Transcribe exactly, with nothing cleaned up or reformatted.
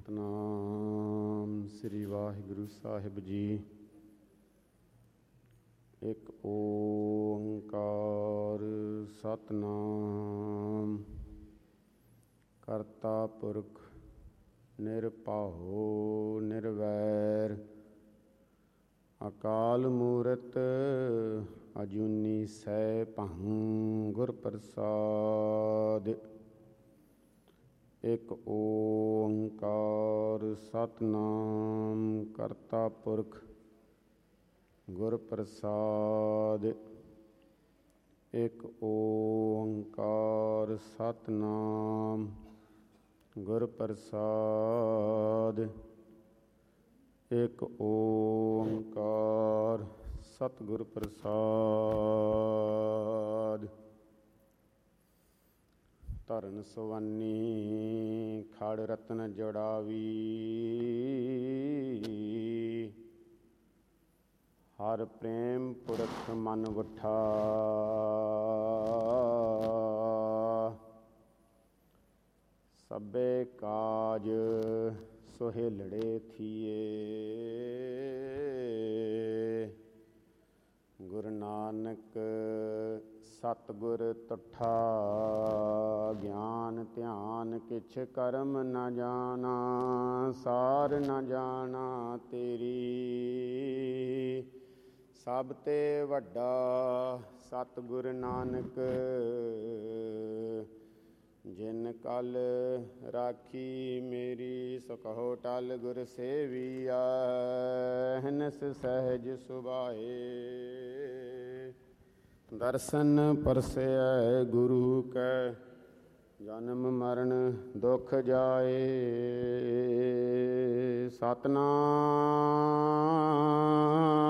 ਸਤਨਾਮ ਸ੍ਰੀ ਵਾਹਿਗੁਰੂ ਸਾਹਿਬ ਜੀ। ਇੱਕ ਓੰਕਾਰ ਸਤਨਾਮ ਕਰਤਾ ਪੁਰਖ ਨਿਰਭਉ ਨਿਰਵੈਰ ਅਕਾਲ ਮੂਰਤ ਅਜੂਨੀ ਸੈਭੰ ਗੁਰ ਪ੍ਰਸਾਦਿ। ਇੱਕ ਓੰਕਾਰ ਸਤਨਾਮ ਕਰਤਾ ਪੁਰਖ ਗੁਰ ਪ੍ਰਸਾਦਿ। ਇੱਕ ਓੰਕਾਰ ਸਤਨਾਮ ਗੁਰ ਪ੍ਰਸਾਦਿ। ਇੱਕ ਓੰਕਾਰ ਸਤਿਗੁਰ ਪ੍ਰਸਾਦਿ। ਧਰਨ ਸੁਵੰਨੀ ਖੜ ਰਤਨ ਜੜਾਵੀ ਹਰ ਪ੍ਰੇਮ ਪੁਰਖ ਮਨ ਵਠਾ। ਸਭੇ ਕਾਜ ਸੁਹੇਲੜੇ ਥੀਏ ਗੁਰੂ ਨਾਨਕ ਸਤਿਗੁਰ ਤੁਠਾ। ਗਿਆਨ ਧਿਆਨ ਕਿਛ ਕਰਮ ਨ ਜਾਣਾ ਸਾਰ ਨ ਜਾਣਾ ਤੇਰੀ। ਸਭ ਤੇ ਵੱਡਾ ਸਤਿਗੁਰ ਨਾਨਕ ਜਿਨ ਕਲ ਰਾਖੀ ਮੇਰੀ। ਸੋ ਕਹੋ ਟਲ ਗੁਰ ਸੇਵੀਆ ਅਹਨਿਸ ਸਹਿਜ ਸੁਭਾਏ। ਦਰਸ਼ਨ ਪਰਸੈ ਗੁਰੂ ਕੈ ਜਨਮ ਮਰਨ ਦੁਖ ਜਾਏ। ਸਤਨਾਮ